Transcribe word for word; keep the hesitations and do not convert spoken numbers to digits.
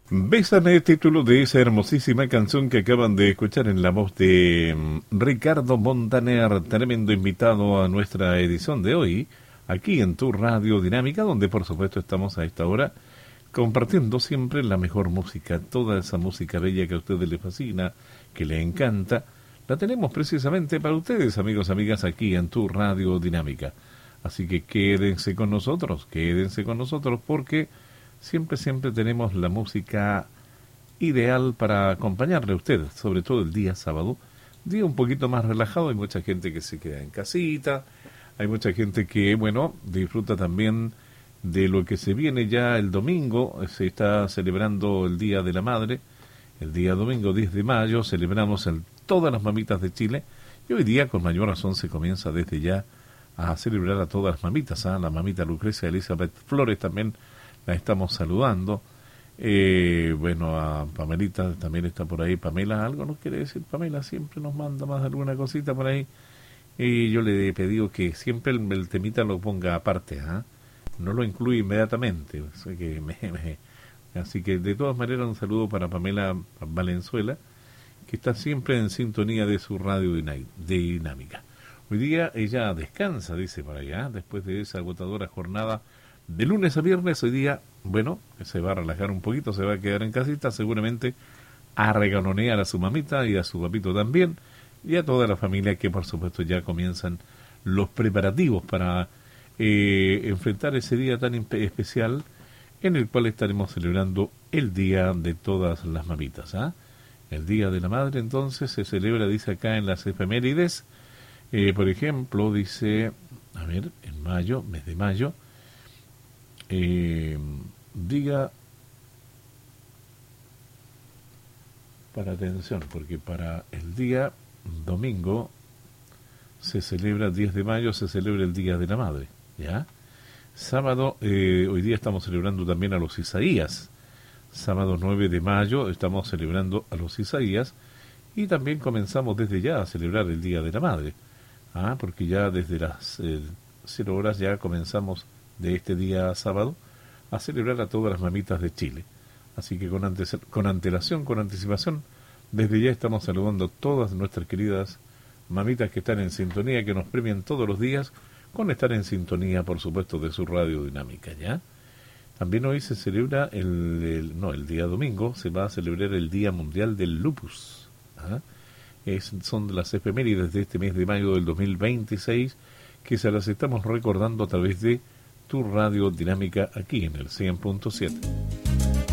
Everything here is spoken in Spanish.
Bésame, título de esa hermosísima canción que acaban de escuchar en la voz de Ricardo Montaner, tremendo invitado a nuestra edición de hoy, aquí en tu Radio Dinámica, donde por supuesto estamos a esta hora compartiendo siempre la mejor música, toda esa música bella que a ustedes les fascina, que les encanta, la tenemos precisamente para ustedes, amigos, amigas, aquí en tu Radio Dinámica. Así que quédense con nosotros, quédense con nosotros porque siempre, siempre tenemos la música ideal para acompañarle a ustedes, sobre todo el día sábado, día un poquito más relajado. Hay mucha gente que se queda en casita, hay mucha gente que, bueno, disfruta también de lo que se viene ya el domingo. Se está celebrando el Día de la Madre, el día domingo diez de mayo, celebramos el, todas las mamitas de Chile, y hoy día con mayor razón se comienza desde ya a celebrar a todas las mamitas, ¿eh? La mamita Lucrecia Elizabeth Flores también la estamos saludando. Eh, bueno, a Pamelita también está por ahí. Pamela, algo nos quiere decir Pamela, siempre nos manda más alguna cosita por ahí. Y yo le he pedido que siempre el, el temita lo ponga aparte, ¿ah? ¿eh? No lo incluye inmediatamente. O sea que me, me, así que de todas maneras un saludo para Pamela Valenzuela, que está siempre en sintonía de su radio dinámica. Hoy día ella descansa, dice por allá, después de esa agotadora jornada de lunes a viernes. Hoy día, bueno, se va a relajar un poquito, se va a quedar en casita, seguramente a regalonear a su mamita y a su papito también, y a toda la familia que por supuesto ya comienzan los preparativos para eh, enfrentar ese día tan especial en el cual estaremos celebrando el Día de todas las mamitas, ¿ah? ¿eh? El Día de la Madre entonces se celebra, dice acá en las efemérides, eh, por ejemplo, dice, a ver, en mayo, mes de mayo, Eh, diga para atención, porque para el día domingo se celebra el diez de mayo, se celebra el Día de la Madre, ¿ya? Sábado, eh, hoy día estamos celebrando también a los Isaías. Sábado nueve de mayo estamos celebrando a los Isaías, y también comenzamos desde ya a celebrar el Día de la Madre, ¿ah? Porque ya desde las eh, cero horas ya comenzamos de este día sábado a celebrar a todas las mamitas de Chile. Así que con, antes, con antelación, con anticipación, desde ya estamos saludando a todas nuestras queridas mamitas que están en sintonía, que nos premian todos los días con estar en sintonía, por supuesto, de su radio dinámica, ¿ya? También hoy se celebra el, el no, el día domingo se va a celebrar el Día Mundial del Lupus, ¿ah? Es, son las efemérides de este mes de mayo del dos mil veintiséis que se las estamos recordando a través de tu Radio Dinámica aquí en el cien punto siete.